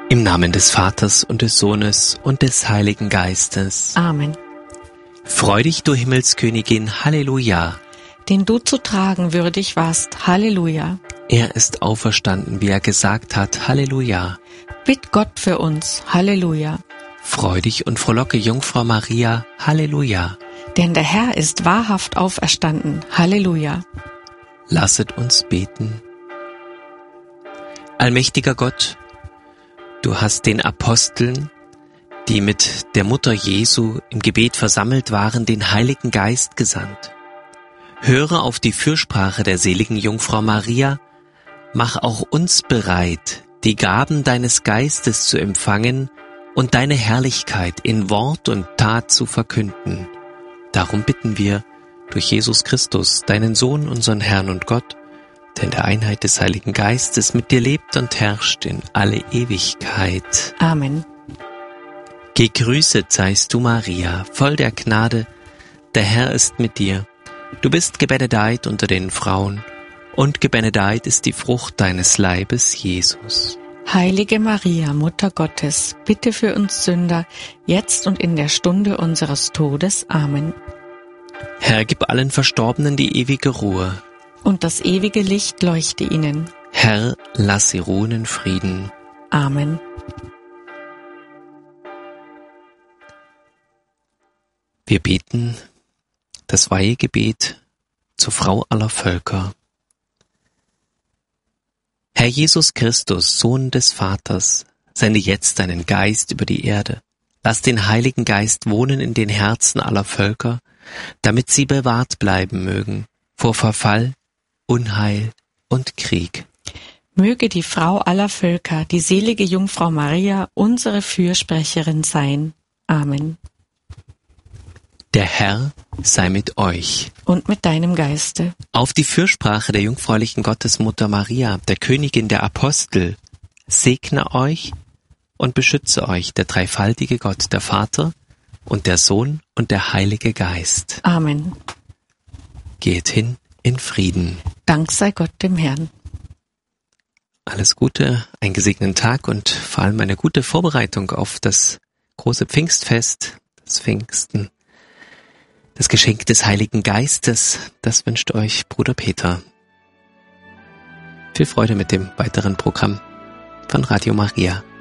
Im Namen des Vaters und des Sohnes und des Heiligen Geistes. Amen. Freu dich, du Himmelskönigin, Halleluja. Den du zu tragen würdig warst, Halleluja. Er ist auferstanden, wie er gesagt hat, Halleluja. Bitt Gott für uns, Halleluja. Freu dich und frohlocke, Jungfrau Maria, Halleluja. Denn der Herr ist wahrhaft auferstanden, Halleluja. Lasset uns beten. Allmächtiger Gott, du hast den Aposteln, die mit der Mutter Jesu im Gebet versammelt waren, den Heiligen Geist gesandt. Höre auf die Fürsprache der seligen Jungfrau Maria, mach auch uns bereit, die Gaben deines Geistes zu empfangen und deine Herrlichkeit in Wort und Tat zu verkünden. Darum bitten wir durch Jesus Christus, deinen Sohn, unseren Herrn und Gott, der in der Einheit des Heiligen Geistes mit dir lebt und herrscht in alle Ewigkeit. Amen. Gegrüßet seist du, Maria, voll der Gnade, der Herr ist mit dir. Du bist gebenedeit unter den Frauen, und gebenedeit ist die Frucht deines Leibes, Jesus. Heilige Maria, Mutter Gottes, bitte für uns Sünder, jetzt und in der Stunde unseres Todes. Amen. Herr, gib allen Verstorbenen die ewige Ruhe. Und das ewige Licht leuchte ihnen. Herr, lass sie ruhen in Frieden. Amen. Wir beten das Weihegebet zur Frau aller Völker. Herr Jesus Christus, Sohn des Vaters, sende jetzt deinen Geist über die Erde. Lass den Heiligen Geist wohnen in den Herzen aller Völker, damit sie bewahrt bleiben mögen vor Verfall, Unheil und Krieg. Möge die Frau aller Völker, die selige Jungfrau Maria, unsere Fürsprecherin sein. Amen. Der Herr sei mit euch. Und mit deinem Geiste. Auf die Fürsprache der jungfräulichen Gottesmutter Maria, der Königin der Apostel, segne euch und beschütze euch der dreifaltige Gott, der Vater und der Sohn und der Heilige Geist. Amen. Geht hin in Frieden. Dank sei Gott dem Herrn. Alles Gute, einen gesegneten Tag und vor allem eine gute Vorbereitung auf das große Pfingstfest, das Pfingsten. Das Geschenk des Heiligen Geistes, das wünscht euch Bruder Peter. Viel Freude mit dem weiteren Programm von Radio Maria.